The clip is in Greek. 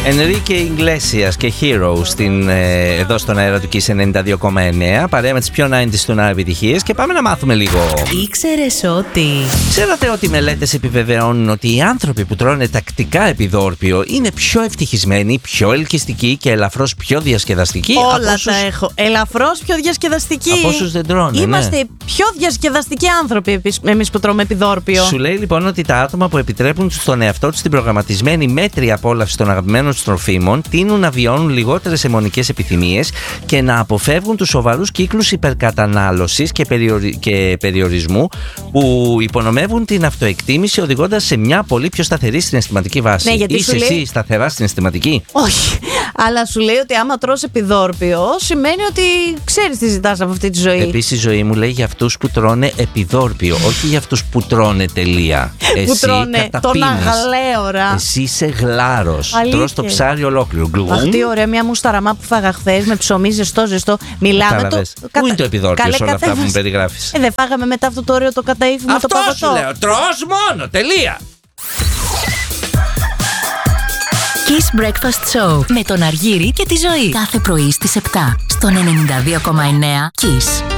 Ενρίκε Ιγκλέσιας και Heroes εδώ στον αέρα του Kiss 92,9. Παρέα με τις πιο 90's του να επιτυχίες. Και πάμε να μάθουμε λίγο. Ήξερες ότι. Ξέρατε ότι οι μελέτες επιβεβαιώνουν ότι οι άνθρωποι που τρώνε τακτικά επιδόρπιο είναι πιο ευτυχισμένοι, πιο ελκυστικοί και ελαφρώς πιο διασκεδαστικοί? Όλα τα έχω. Ελαφρώς πιο διασκεδαστικοί. Από όσους δεν τρώνε. Είμαστε ναι. πιο διασκεδαστικοί άνθρωποι εμείς που τρώμε επιδόρπιο. Σου λέει λοιπόν ότι τα άτομα που επιτρέπουν στον εαυτό τους την προγραμματισμένη μέτρια απόλαυση των αγαπημένων τους τροφίμων τείνουν να βιώνουν λιγότερες αιμονικές επιθυμίες και να αποφεύγουν τους σοβαρούς κύκλους υπερκατανάλωσης και περιορισμού που υπονομεύουν την αυτοεκτίμηση, οδηγώντας σε μια πολύ πιο σταθερή συναισθηματική βάση. Ναι, γιατί είσαι εσύ σταθερά συναισθηματική? Όχι. Αλλά σου λέει ότι άμα τρως επιδόρπιο, σημαίνει ότι ξέρεις τι ζητάς από αυτή τη ζωή. Επίσης, η ζωή μου λέει για αυτούς που τρώνε επιδόρπιο, όχι για αυτούς που τρώνε τελεία. Που τρώνε τον αγαλέωρα. Εσύ είσαι γλάρος. Τρως το ψάρι ολόκληρο. Αχ, τι ωραία, μια μουσταραμά που φάγα χθες με ψωμί ζεστό. Μιλάμε το. Πού είναι το επιδόρπιο σε όλα αυτά που μου περιγράφεις? Δεν φάγαμε μετά αυτό το ωραίο το καταΐφημα το παγωτό. Αυτό σου λέω. Τρως μόνο. Τελεία. Kiss Breakfast Show με τον Αργύρη και τη Ζωή. Κάθε πρωί στις 7 στον 92,9 Kiss.